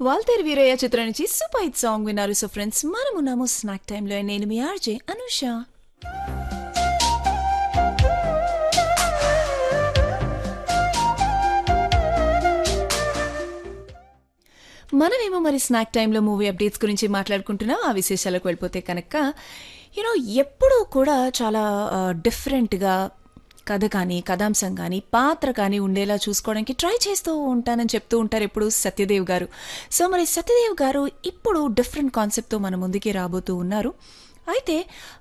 వాల్తేరు వీరయ్య చిత్రం నుంచి super hit song విన్నారు. సో ఫ్రెండ్స్, మనమున్నాము స్నాక్ టైంలో. నేను మీ ఆర్జే అనుష. మనమేమో మరి స్నాక్ టైంలో మూవీ అప్డేట్స్ గురించి మాట్లాడుకుంటున్నాం. ఆ విశేషాలకు వెళ్ళిపోతే కనుక ఎప్పుడూ కూడా చాలా డిఫరెంట్గా కథ కానీ, కథాంశం కానీ, పాత్ర కానీ ఉండేలా చూసుకోవడానికి ట్రై చేస్తూ ఉంటానని చెప్తూ ఉంటారు ఎప్పుడు సత్యదేవ్ గారు. సో మరి సత్యదేవ్ గారు ఇప్పుడు డిఫరెంట్ కాన్సెప్ట్తో మన ముందుకి రాబోతూ ఉన్నారు. అయితే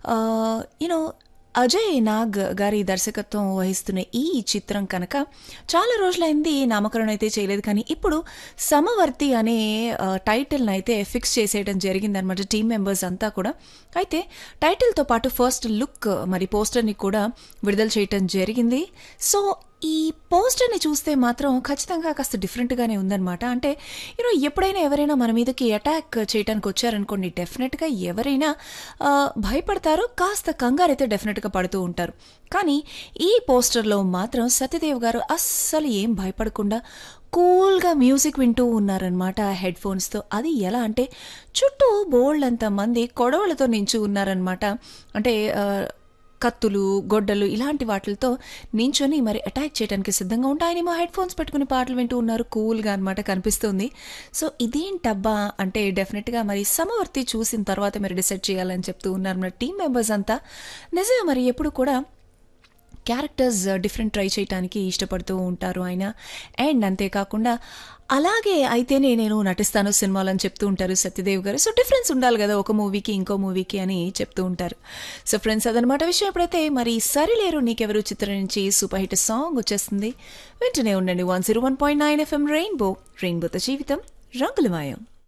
అజయ్ నాగ్ గారి దర్శకత్వం వహిస్తున్న ఈ చిత్రం కనుక చాలా రోజులైంది, నామకరణం అయితే చేయలేదు. కానీ ఇప్పుడు సమవర్తి అనే టైటిల్ని అయితే ఫిక్స్ చేసేయడం జరిగిందనమాట టీమ్ మెంబర్స్ అంతా కూడా. అయితే టైటిల్తో పాటు ఫస్ట్ లుక్ మరి పోస్టర్ని కూడా విడుదల చేయటం జరిగింది. సో ఈ పోస్టర్ని చూస్తే మాత్రం ఖచ్చితంగా కాస్త డిఫరెంట్గానే ఉందన్నమాట. అంటే ఎప్పుడైనా ఎవరైనా మన మీదకి అటాక్ చేయడానికి వచ్చారనుకోండి, డెఫినెట్గా ఎవరైనా భయపడతారు, కాస్త కంగారు అయితే డెఫినెట్గా పడుతూ ఉంటారు. కానీ ఈ పోస్టర్లో మాత్రం సత్యదేవ్ గారు అస్సలు ఏం భయపడకుండా కూల్గా మ్యూజిక్ వింటూ ఉన్నారనమాట హెడ్ ఫోన్స్తో. అది ఎలా అంటే చుట్టూ బోల్డ్ అంత మంది కొడవలతో నించు ఉన్నారనమాట. అంటే కత్తులు, గొడ్డలు ఇలాంటి వాటితో నించొని మరి అటాక్ చేయడానికి సిద్ధంగా ఉంటే ఆయనేమో హెడ్ ఫోన్స్ పెట్టుకుని పాటలు వింటూ ఉన్నారు, కూల్గా అనమాట కనిపిస్తుంది. సో ఇదేంటబ్బా అంటే డెఫినెట్గా మరి సమవర్తి చూసిన తర్వాత మీరు డిసైడ్ చేయాలని చెప్తూ ఉన్నారు మరి టీమ్ మెంబర్స్ అంతా. నిజంగా మరి ఎప్పుడు కూడా క్యారెక్టర్స్ డిఫరెంట్ ట్రై చేయడానికి ఇష్టపడుతూ ఉంటారు ఆయన. అండ్ అంతేకాకుండా అలాగే అయితేనే నేను నటిస్తాను సినిమాలు అని చెప్తూ ఉంటారు సత్యదేవ్ గారు. సో డిఫరెన్స్ ఉండాలి కదా ఒక మూవీకి ఇంకో మూవీకి అని చెప్తూ ఉంటారు. సో ఫ్రెండ్స్, అదనమాట విషయం. ఎప్పుడైతే మరి సరిలేరు నీకెవరు చిత్రం నుంచి సూపర్ హిట్ సాంగ్ వచ్చేస్తుంది. వెంటనే ఉండండి 101.9 FM రెయిన్బోతో జీవితం రంగులమయం.